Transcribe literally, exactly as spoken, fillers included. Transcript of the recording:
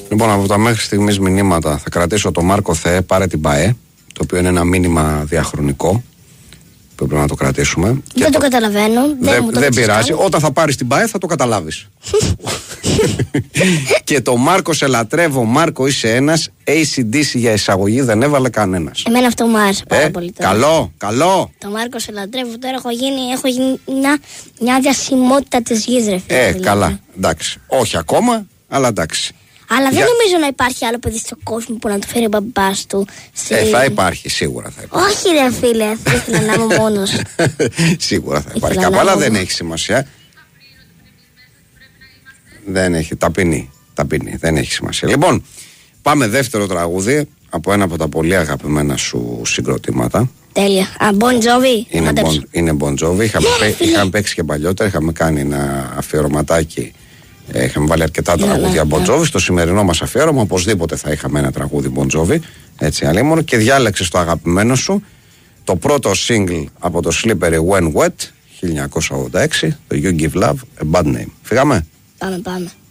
Λοιπόν, από τα μέχρι στιγμής μηνύματα θα κρατήσω το Μάρκο Θεέ, πάρε την ΠΑΕ, το οποίο είναι ένα μήνυμα διαχρονικό που πρέπει να το κρατήσουμε. Δεν και το, το καταλαβαίνω. Δεν, δεν, μου το δεν πειράζει. κάνει. Όταν θα πάρεις την ΠΑΕ θα το καταλάβεις. Και το Μάρκο σε λατρεύω, Μάρκο είσαι ένας, έι σι ντι σι για εισαγωγή δεν έβαλε κανένας. Εμένα αυτό μου άρεσε πάρα Ε, πολύ. Τώρα. καλό, καλό. Το Μάρκο σε λατρεύω. Τώρα έχω γίνει, έχω γίνει μια, μια διασημότητα της γης, ρε φίλε. Ε, δηλαδή. καλά, εντάξει. Όχι ακόμα, αλλά εντάξει. Αλλά δεν Για- νομίζω να υπάρχει άλλο παιδί στον κόσμο που να του φέρει ο μπαμπάς του. Στη... Ε, θα υπάρχει, σίγουρα θα υπάρχει. Όχι, ρε φίλε, δεν ήθελα να είμαι μόνος. Σίγουρα θα υπάρχει Ήθελα κάπου, να αλλά είμαι δεν μόνο. έχει σημασία. Δεν έχει, ταπεινή, ταπεινή, δεν έχει σημασία. Λοιπόν, πάμε δεύτερο τραγούδι από ένα από τα πολύ αγαπημένα σου συγκροτήματα. Τέλεια. Α, Bon Jovi. Είναι, Μαντέψου. bon, είναι Bon Jovi. Είχαμε, Ναι, πέ- φίλε. είχαμε παίξει και παλιότερα, είχαμε κάνει ένα αφιερωματάκι. Ε, είχαμε βάλει αρκετά Ναι, τραγούδια ναι, Bon ναι. Jovi. Στο σημερινό μας αφιέρωμα, οπωσδήποτε θα είχαμε ένα τραγούδι Bon Jovi. Έτσι, αλίμονο. Και διάλεξες το αγαπημένο σου, το πρώτο single από το Slippery When Wet χίλια εννιακόσια ογδόντα έξι, το You Give Love a Bad Name. Φύγαμε. Πάμε, πάμε.